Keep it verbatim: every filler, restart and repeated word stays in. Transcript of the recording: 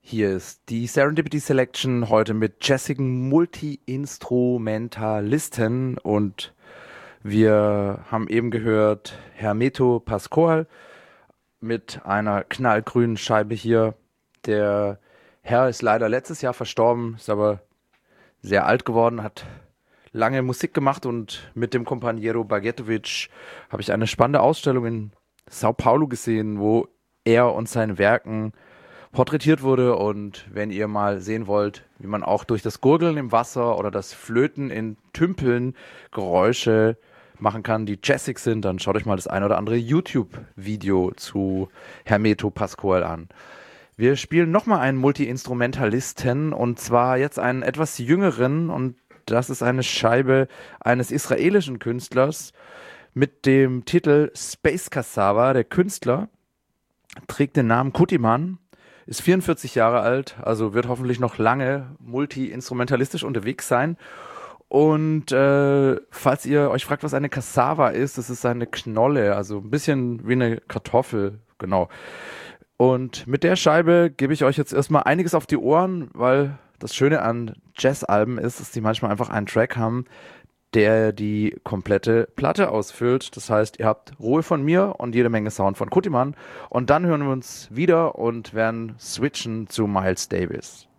Hier ist die Serendipity Selection heute mit jazzigen Multi-Instrumentalisten und wir haben eben gehört Hermeto Pascoal mit einer knallgrünen Scheibe hier. Der Herr ist leider letztes Jahr verstorben, ist aber sehr alt geworden, hat lange Musik gemacht und mit dem Companiero Bagetovic habe ich eine spannende Ausstellung in Sao Paulo gesehen, wo er und seine Werken porträtiert wurde. Und wenn ihr mal sehen wollt, wie man auch durch das Gurgeln im Wasser oder das Flöten in Tümpeln Geräusche machen kann, die jazzig sind, dann schaut euch mal das ein oder andere YouTube-Video zu Hermeto Pascoal an. Wir spielen nochmal einen Multi-Instrumentalisten und zwar jetzt einen etwas jüngeren, und das ist eine Scheibe eines israelischen Künstlers mit dem Titel Space Cassava. Der Künstler trägt den Namen Kutiman, ist vierundvierzig Jahre alt, also wird hoffentlich noch lange multi-instrumentalistisch unterwegs sein. Und äh, falls ihr euch fragt, was eine Cassava ist, das ist eine Knolle, also ein bisschen wie eine Kartoffel, genau. Und mit der Scheibe gebe ich euch jetzt erstmal einiges auf die Ohren, weil das Schöne an Jazzalben ist, dass die manchmal einfach einen Track haben, der die komplette Platte ausfüllt. Das heißt, ihr habt Ruhe von mir und jede Menge Sound von Kutiman. Und dann hören wir uns wieder und werden switchen zu Miles Davis.